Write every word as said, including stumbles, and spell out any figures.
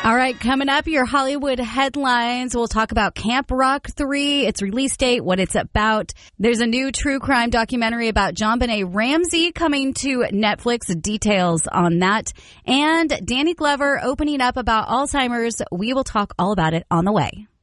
All right, coming up, your Hollywood headlines. We'll talk about Camp Rock three, its release date, what it's about. There's a new true crime documentary about JonBenet Ramsey coming to Netflix. Details on that. And Danny Glover opening up about Alzheimer's. We will talk all about it on the way.